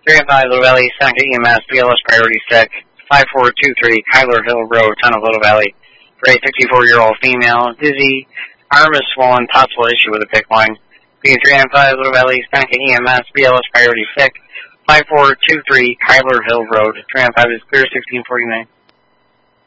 305 Little Valley, Seneca EMS, BLS Priority Sick, 5423 Kyler Hill Road, Town of Little Valley. For a 64-year-old female, dizzy, arm is swollen, possible issue with a PIC line. Being 305 Little Valley, Seneca EMS, BLS Priority Sick, 5423 Kyler Hill Road. 305 is clear, 1649.